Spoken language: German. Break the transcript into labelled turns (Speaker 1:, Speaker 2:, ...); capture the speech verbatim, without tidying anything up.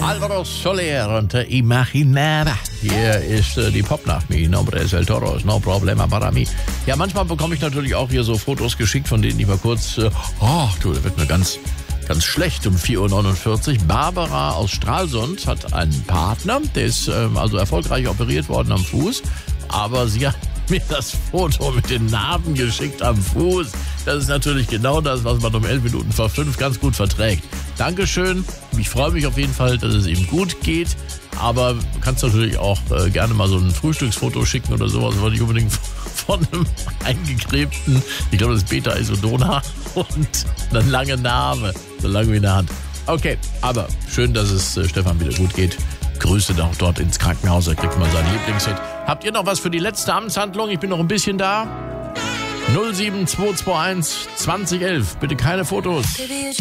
Speaker 1: Alvaro Soler und äh, Imaginada. Hier ist äh, die Popnacht. Mi nombre es el toro, es no problema para mí. Ja, manchmal bekomme ich natürlich auch hier so Fotos geschickt, von denen ich mal kurz, äh, oh, du, da wird mir ganz, ganz schlecht um vier Uhr neunundvierzig. Barbara aus Stralsund hat einen Partner, der ist äh, also erfolgreich operiert worden am Fuß, aber sie hat mir das Foto mit den Narben geschickt am Fuß. Das ist natürlich genau das, was man um elf Minuten vor fünf ganz gut verträgt. Dankeschön. Ich freue mich auf jeden Fall, dass es ihm gut geht. Aber du kannst natürlich auch äh, gerne mal so ein Frühstücksfoto schicken oder sowas. Das war nicht unbedingt von einem eingekrebten, ich glaube das ist Beta-Isodona und eine lange Narbe, so lang wie eine Hand. Okay, aber schön, dass es äh, Stefan wieder gut geht. Grüße doch dort ins Krankenhaus, er kriegt mal seinen Lieblingshit. Habt ihr noch was für die letzte Amtshandlung? Ich bin noch ein bisschen da. null sieben zwei zwei eins zwanzig elf. Bitte keine Fotos.